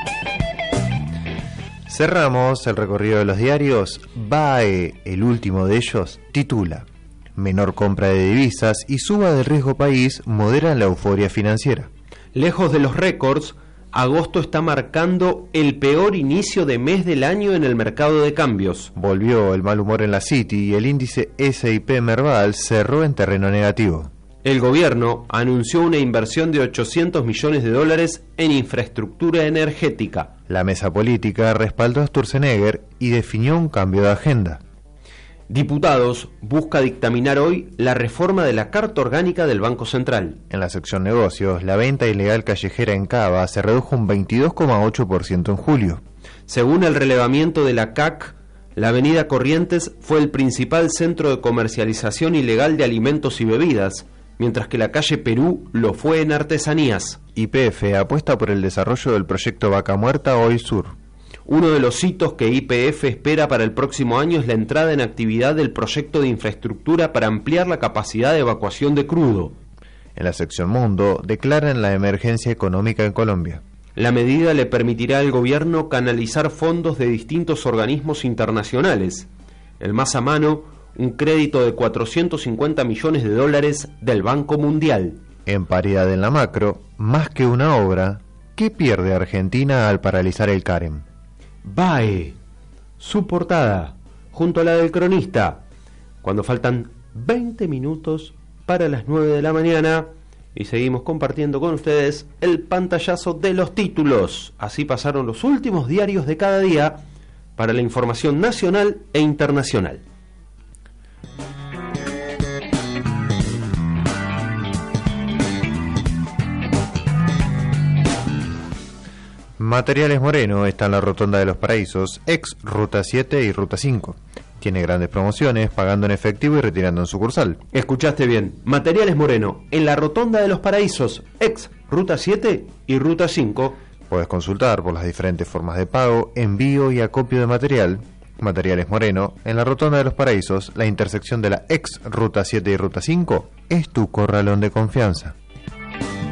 Cerramos el recorrido de los diarios. BAE, el último de ellos, titula: menor compra de divisas y suba del riesgo país moderan la euforia financiera. Lejos de los récords, agosto está marcando el peor inicio de mes del año en el mercado de cambios. Volvió el mal humor en la City y el índice S&P Merval cerró en terreno negativo. El gobierno anunció una inversión de $800 millones en infraestructura energética. La mesa política respaldó a Sturzenegger y definió un cambio de agenda. Diputados busca dictaminar hoy la reforma de la Carta Orgánica del Banco Central. En la sección negocios, la venta ilegal callejera en Cava se redujo un 22,8% en julio. Según el relevamiento de la CAC, la avenida Corrientes fue el principal centro de comercialización ilegal de alimentos y bebidas, mientras que la calle Perú lo fue en artesanías. YPF apuesta por el desarrollo del proyecto Vaca Muerta Oil Sur. Uno de los hitos que YPF espera para el próximo año es la entrada en actividad del proyecto de infraestructura para ampliar la capacidad de evacuación de crudo. En la sección Mundo, declaran la emergencia económica en Colombia. La medida le permitirá al gobierno canalizar fondos de distintos organismos internacionales. El más a mano, un crédito de $450 millones del Banco Mundial. En paridad en la macro, más que una obra, ¿qué pierde Argentina al paralizar el Carem? BAE, su portada, junto a la del Cronista, cuando faltan 20 minutos para las 9 de la mañana y seguimos compartiendo con ustedes el pantallazo de los títulos. Así pasaron los últimos diarios de cada día para la información nacional e internacional. Materiales Moreno está en la Rotonda de los Paraísos, ex Ruta 7 y Ruta 5. Tiene grandes promociones, pagando en efectivo y retirando en sucursal. Escuchaste bien, Materiales Moreno, en la Rotonda de los Paraísos, ex Ruta 7 y Ruta 5. Puedes consultar por las diferentes formas de pago, envío y acopio de material. Materiales Moreno, en la Rotonda de los Paraísos, la intersección de la ex Ruta 7 y Ruta 5, es tu corralón de confianza.